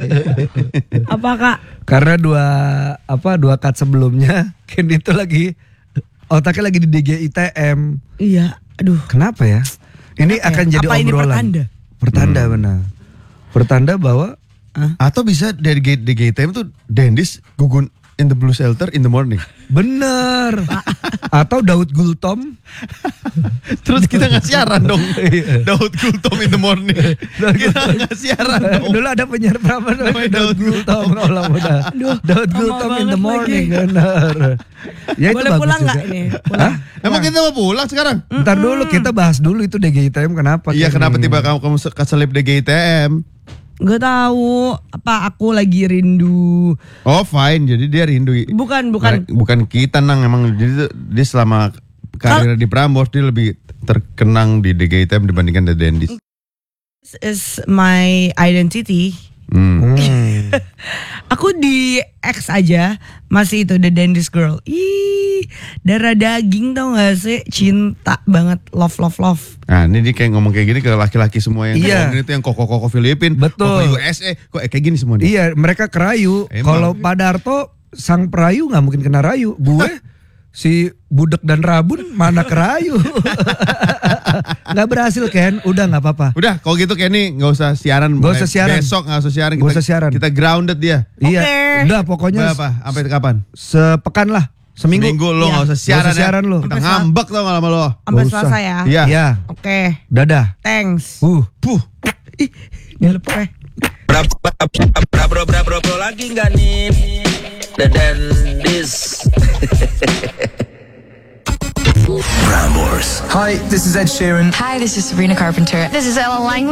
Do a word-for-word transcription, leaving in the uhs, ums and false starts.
Apa Kak? Karena dua apa dua cut sebelumnya Ken itu lagi otaknya lagi di D G I T M. Iya, aduh. Kenapa ya? Ini Kenapa akan ya? jadi Apa ini obrolan. pertanda? Pertanda Hmm. benar. Pertanda bahwa Atau bisa dari D G I T M tuh Dendis gugun in the blue shelter in the morning. bener. Atau Daud Gultom. Terus kita nggak siaran dong. Iya. Daud Gultom in the morning. Kita nggak siaran dong. Dulu ada penyiar drama namanya Namanya Daud Daud Gultom. Allah mudah. Daud lama Gultom in the banget morning. lagi. Benar. Ya, Boleh bagus pulang juga. nggak ini? Pulang. Emang kita mau pulang sekarang? Ntar dulu kita bahas dulu itu D G I T M kenapa? Iya, Ken? kenapa tiba kamu kamu keselip D G I T M? Gak tahu. Apa aku lagi rindu? Oh fine, jadi dia rindu. Bukan, bukan. Bukan kita nang emang jadi tuh dia selama karir di Prambors dia lebih terkenang di D G I T M dibandingkan The Dendis. This is my identity. Hmm. Hmm. Aku di X aja masih itu the Dendis girl. Ih, darah daging tau gak sih? Cinta banget, love love love. Nah ini dia kayak ngomong kayak gini ke laki-laki semua yang Iya. ngomongin itu yang koko-koko Filipin, Betul. koko U S A, kok kayak gini semua nih. Iya, mereka kerayu. Emang. Kalau Pak Darto sang perayu nggak mungkin kena rayu. Gue si budek dan rabun mana kerayu. Nggak berhasil Ken, udah nggak apa-apa. Udah, kalau gitu Kenny nggak usah siaran. Nggak usah siaran. Besok nggak usah siaran. Nggak usah siaran. Kita grounded dia. Iya, Oke. udah pokoknya Berapa? Sampai kapan? sepekan lah, seminggu. Seminggu lo Iya. nggak usah Nggak siaran, usah siaran ya. lo. Kita Sampai ngambek tau gak lama lo. Sampai Nggak usah. Selasa ya. Iya. Iya, Oke, dadah. thanks. Uh, Puh. Ih, dilepeh. Berapa berapa berapa berapa lagi nggak nih? Dan this. Hi, this is Ed Sheeran. Hi, this is Sabrina Carpenter. This is Ella Langley.